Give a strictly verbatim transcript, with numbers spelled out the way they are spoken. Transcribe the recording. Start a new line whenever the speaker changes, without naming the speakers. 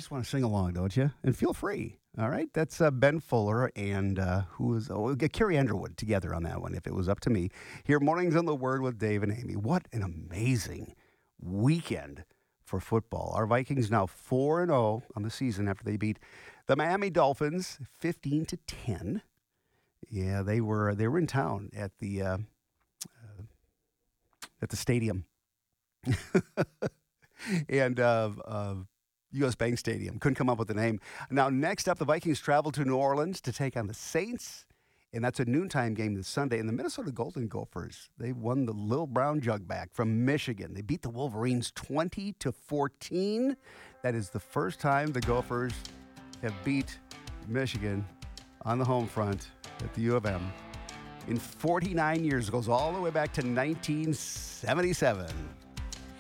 just want to sing along, don't you? And feel free. All right. That's uh, Ben Fuller and uh, who is, oh, we'll get Carrie Underwood together on that one if it was up to me. Here, Mornings on the Word with Dave and Amy. What an amazing weekend for football. Our Vikings now four and oh on the season after they beat the Miami Dolphins fifteen to ten. Yeah, they were they were in town at the uh, uh, at the stadium. and uh, uh, U S. Bank Stadium. Couldn't come up with a name. Now, next up, the Vikings travel to New Orleans to take on the Saints, and that's a noontime game this Sunday. And the Minnesota Golden Gophers, they won the Little Brown Jug back from Michigan. They beat the Wolverines twenty to fourteen. That is the first time the Gophers have beat Michigan on the home front at the U of M in forty-nine years. It goes all the way back to nineteen seventy-seven.